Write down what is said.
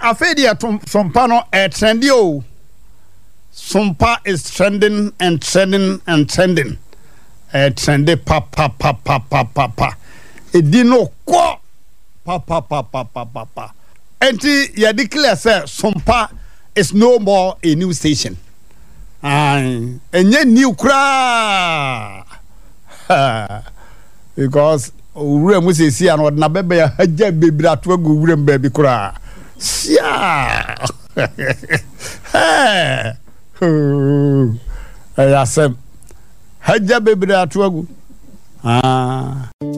afedia sompa no trendy o. Sompa is trending and trending and trending. Trendy pa. Edino kwa pa. Enti ya declare say sompa is no more a new station. Enye new kra. Because ure mu sesi an odna bebe ya haja bebira to agu ure mba bi kra. Sia. Ayasem haja bebira to agu.